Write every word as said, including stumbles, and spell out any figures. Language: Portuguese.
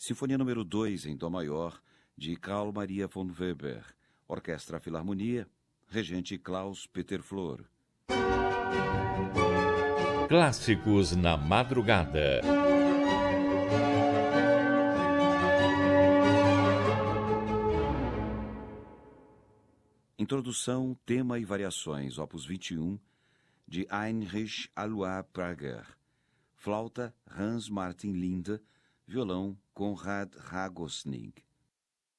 Sinfonia número dois em Dó maior, de Carl Maria von Weber. Orquestra Filarmonia, regente Klaus Peter Flor. Clássicos na madrugada. Introdução, tema e variações, opus vinte e um, de Heinrich Alois Prager. Flauta, Hans Martin Linde. Violão, Konrad Ragosnig.